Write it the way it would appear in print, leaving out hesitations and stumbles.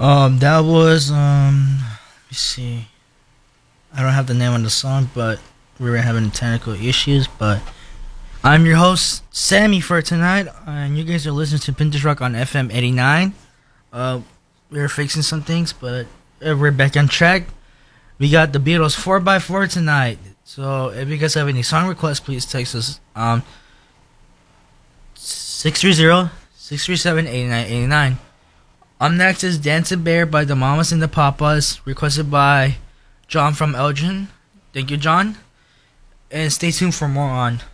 That was let me see. I don't have the name of the song, but we were having technical issues. But I'm your host, Sammy, for tonight, and you guys are listening to Vintage Rock on FM 89. We were fixing some things, but we're back on track. We got the Beatles 4x4 tonight. So if you guys have any song requests, please text us 630-637-8989. Up next is Dancing Bear by the Mamas and the Papas, requested by John from Elgin. Thank you, John. And stay tuned for more on